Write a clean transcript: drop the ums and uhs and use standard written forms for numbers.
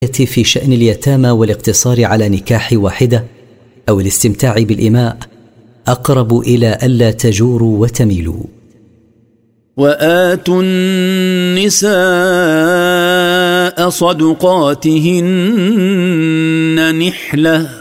في شأن اليتامى والاقتصار على نكاح واحدة أو الاستمتاع بالإماء أقرب إلى ألا تجوروا وتميلوا. وآتوا النساء صدقاتهن نحلة